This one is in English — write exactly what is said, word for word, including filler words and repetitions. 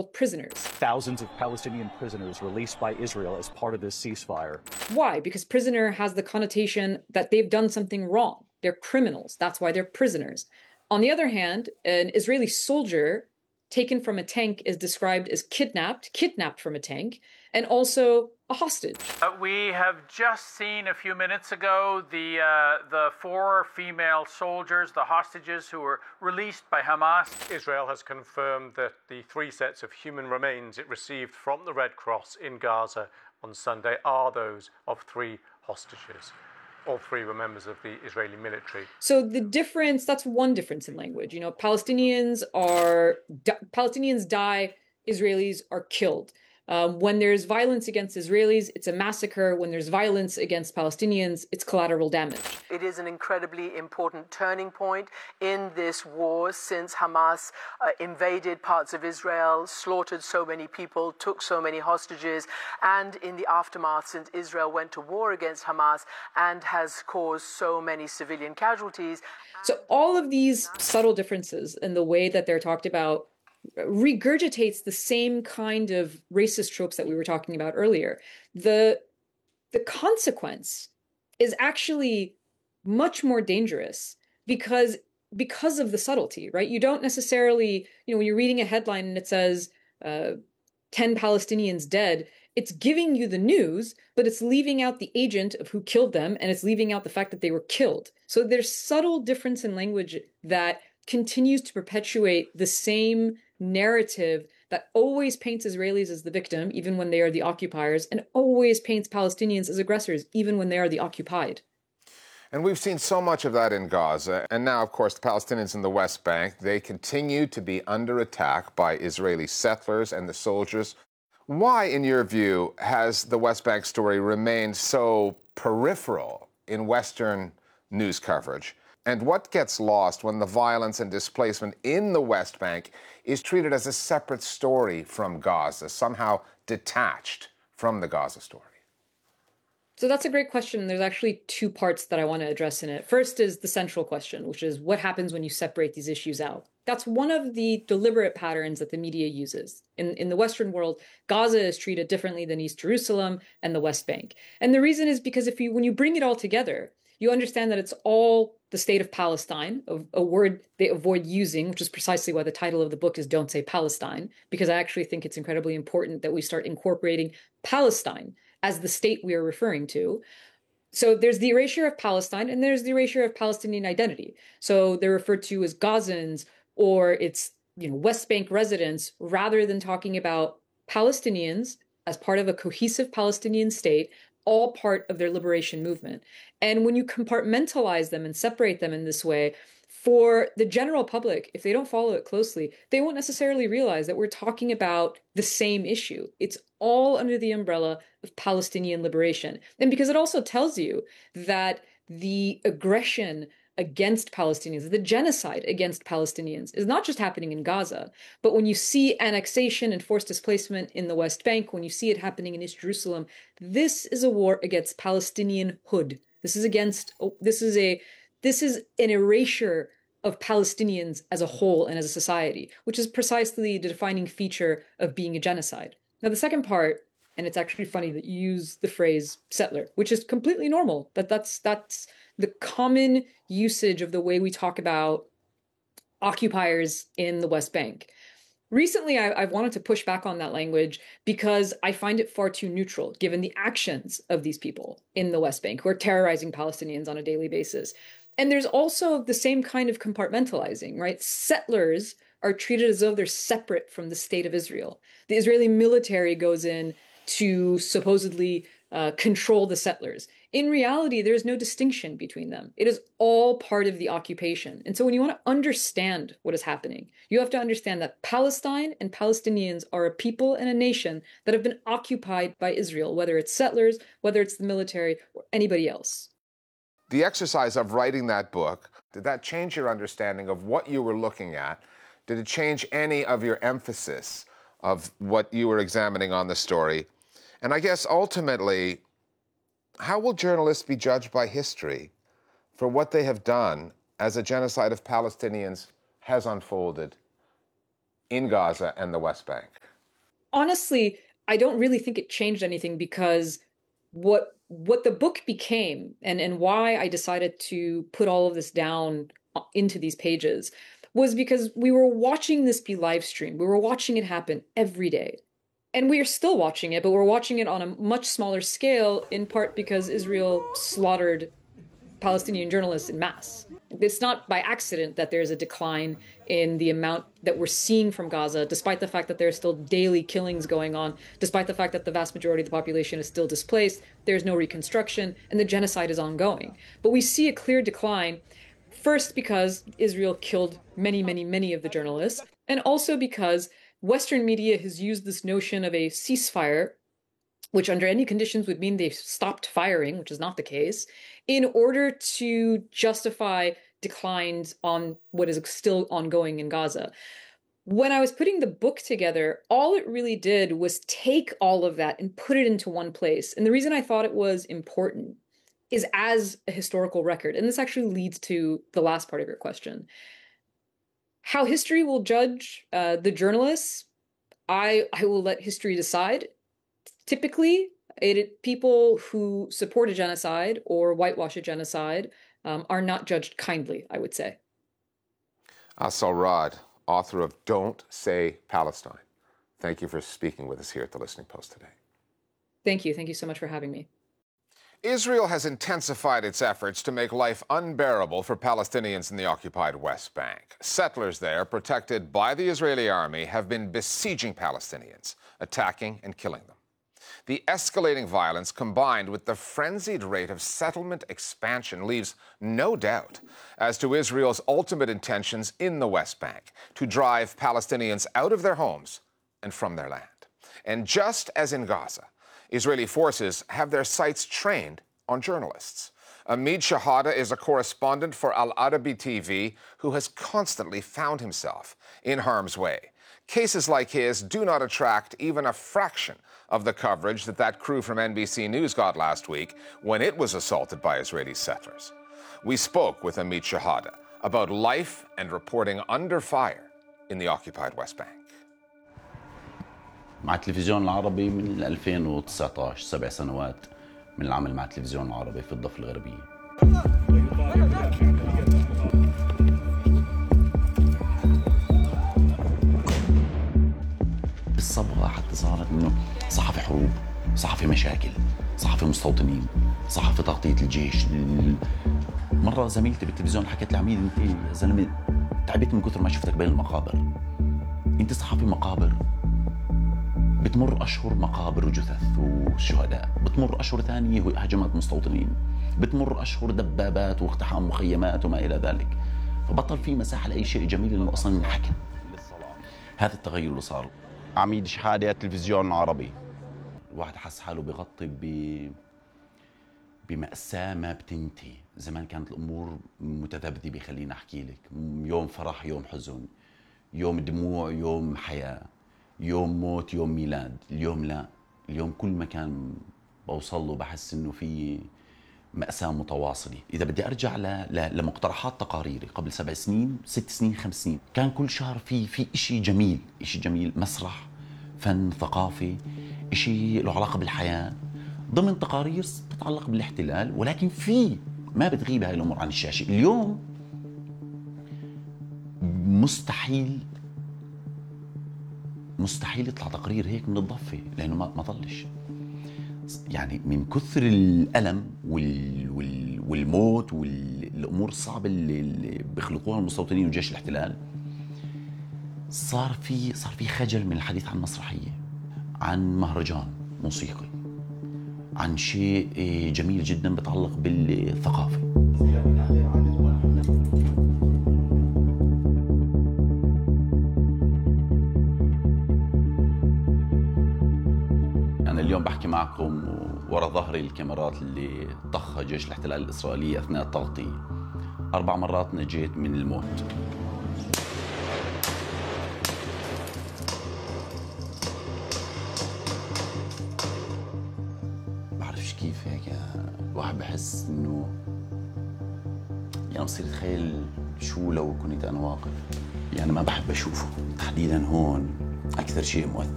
prisoners. Thousands of Palestinian prisoners released by Israel as part of this ceasefire. Why? Because prisoner has the connotation that they've done something wrong. They're criminals. That's why they're prisoners. On the other hand, an Israeli soldier taken from a tank is described as kidnapped, kidnapped from a tank, and also a hostage. Uh, we have just seen a few minutes ago the uh, the four female soldiers, the hostages who were released by Hamas. Israel has confirmed that the three sets of human remains it received from the Red Cross in Gaza on Sunday are those of three hostages. All three were members of the Israeli military. So the difference, that's one difference in language. You know, Palestinians are, Palestinians die, Israelis are killed. Um, when there's violence against Israelis, it's a massacre. When there's violence against Palestinians, it's collateral damage. It is an incredibly important turning point in this war since Hamas uh, invaded parts of Israel, slaughtered so many people, took so many hostages, and in the aftermath since Israel went to war against Hamas and has caused so many civilian casualties. So all of these subtle differences in the way that they're talked about regurgitates the same kind of racist tropes that we were talking about earlier. The, the consequence is actually much more dangerous because, because of the subtlety, right? You don't necessarily, you know, when you're reading a headline and it says uh, ten Palestinians dead, it's giving you the news, but it's leaving out the agent of who killed them, and it's leaving out the fact that they were killed. So there's subtle difference in language that continues to perpetuate the same narrative that always paints Israelis as the victim, even when they are the occupiers, and always paints Palestinians as aggressors, even when they are the occupied. And we've seen so much of that in Gaza. And now, of course, the Palestinians in the West Bank, they continue to be under attack by Israeli settlers and the soldiers. Why, in your view, has the West Bank story remained so peripheral in Western news coverage? And what gets lost when the violence and displacement in the West Bank is treated as a separate story from Gaza, somehow detached from the Gaza story? So that's a great question. There's actually two parts that I want to address in it. First is the central question, which is what happens when you separate these issues out? That's one of the deliberate patterns that the media uses. In, in the Western world, Gaza is treated differently than East Jerusalem and the West Bank. And the reason is because if you, when you bring it all together, you understand that it's all the state of Palestine, a, a word they avoid using, which is precisely why the title of the book is Don't Say Palestine, because I actually think it's incredibly important that we start incorporating Palestine as the state we are referring to. So there's the erasure of Palestine and there's the erasure of Palestinian identity. So they're referred to as Gazans or it's, you know, West Bank residents, rather than talking about Palestinians as part of a cohesive Palestinian state, all part of their liberation movement. And when you compartmentalize them and separate them in this way, for the general public, if they don't follow it closely, they won't necessarily realize that we're talking about the same issue. It's all under the umbrella of Palestinian liberation. And because it also tells you that the aggression against Palestinians, the genocide against Palestinians is not just happening in Gaza, but when you see annexation and forced displacement in the West Bank, when you see it happening in East Jerusalem, this is a war against Palestinianhood. This is against, this is a, this is an erasure of Palestinians as a whole and as a society, which is precisely the defining feature of being a genocide. Now, the second part, and it's actually funny that you use the phrase settler, which is completely normal. That that's that's the common usage of the way we talk about occupiers in the West Bank. Recently, I, I've wanted to push back on that language because I find it far too neutral, given the actions of these people in the West Bank who are terrorizing Palestinians on a daily basis. And there's also the same kind of compartmentalizing, right? Settlers are treated as though they're separate from the state of Israel. The Israeli military goes in to supposedly uh, control the settlers. In reality, there is no distinction between them. It is all part of the occupation. And so when you want to understand what is happening, you have to understand that Palestine and Palestinians are a people and a nation that have been occupied by Israel, whether it's settlers, whether it's the military, or anybody else. The exercise of writing that book, did that change your understanding of what you were looking at? Did it change any of your emphasis of what you were examining on the story? And I guess ultimately, how will journalists be judged by history for what they have done as a genocide of Palestinians has unfolded in Gaza and the West Bank? Honestly, I don't really think it changed anything because what what the book became and, and why I decided to put all of this down into these pages was because we were watching this be live streamed. We were watching it happen every day. And we are still watching it, but we're watching it on a much smaller scale, in part because Israel slaughtered Palestinian journalists in mass. It's not by accident that there's a decline in the amount that we're seeing from Gaza, despite the fact that there are still daily killings going on, despite the fact that the vast majority of the population is still displaced, there's no reconstruction, and the genocide is ongoing. But we see a clear decline, first because Israel killed many, many, many of the journalists, and also because Western media has used this notion of a ceasefire, which under any conditions would mean they've stopped firing, which is not the case, in order to justify declines on what is still ongoing in Gaza. When I was putting the book together, all it really did was take all of that and put it into one place. And the reason I thought it was important is as a historical record. And this actually leads to the last part of your question. How history will judge uh, the journalists, I, I will let history decide. Typically, it, people who support a genocide or whitewash a genocide um, are not judged kindly, I would say. Asal Rad, author of Don't Say Palestine. Thank you for speaking with us here at the Listening Post today. Thank you. Thank you so much for having me. Israel has intensified its efforts to make life unbearable for Palestinians in the occupied West Bank. Settlers there, protected by the Israeli army, have been besieging Palestinians, attacking and killing them. The escalating violence, combined with the frenzied rate of settlement expansion, leaves no doubt as to Israel's ultimate intentions in the West Bank, to drive Palestinians out of their homes and from their land. And just as in Gaza, Israeli forces have their sights trained on journalists. Amid Shahada is a correspondent for Al Arabi T V who has constantly found himself in harm's way. Cases like his do not attract even a fraction of the coverage that that crew from N B C News got last week when it was assaulted by Israeli settlers. We spoke with Amid Shahada about life and reporting under fire in the occupied West Bank. مع التلفزيون العربي من ألفين وتسعطعش، سبع سنوات من العمل مع التلفزيون العربي في الضفة الغربية. بالصبغة حتى صارت إنه صحفي حروب، صحفي مشاكل، صحفي مستوطنين، صحفي تغطية الجيش. مرة زميلتي بالتلفزيون حكت لي عميد أنت يا زلمة تعبت من كثر ما شفتك بين المقابر. أنت صحفي مقابر. بتمر أشهر مقابر وجثث وشهداء، بتمر أشهر ثانية هجمات مستوطنين، بتمر أشهر دبابات واقتحام مخيمات وما إلى ذلك. فبطل في مساحة لأي شيء جميل إنه أصلاً ينحكى. هذا التغير اللي صار. عميد شحادة التلفزيون العربي. الواحد حس حاله بغطي ب بمأساة ما بتنتهي. زمان كانت الأمور متذبذبة، خليني أحكي لك. يوم فرح، يوم حزن، يوم دموع، يوم حياة. يوم موت، يوم ميلاد. اليوم لا، اليوم كل مكان بوصل له بحس انه في مأساة متواصلة. اذا بدي ارجع ل... ل... لمقترحات تقاريري قبل سبع سنين، ست سنين، خمس سنين، كان كل شهر في في شيء جميل، شيء جميل، مسرح، فن، ثقافي، شيء له علاقة بالحياة، ضمن تقارير تتعلق بالاحتلال، ولكن في ما بتغيب هاي الامور عن الشاشة. اليوم مستحيل مستحيل يطلع تقرير هيك من الضفة، لأنه ما ما ضلش. يعني من كثر الألم وال وال والموت والأمور الصعبة اللي, اللي بيخلقوها المستوطنين وجيش الاحتلال، صار في صار في خجل من الحديث عن مسرحية، عن مهرجان موسيقي، عن شيء جميل جدا بيتعلق بالثقافة. اليوم بحكي معكم ورا ظهري الكاميرات اللي طخها جيش الاحتلال الإسرائيلي أثناء التغطية. أربع مرات نجيت من الموت. بعرفش كيف هيك الواحد بحس إنه يعني بصير أتخيل شو لو كنت أنا واقف. يعني ما بحب أشوفه تحديداً هون أكثر شيء مؤثر.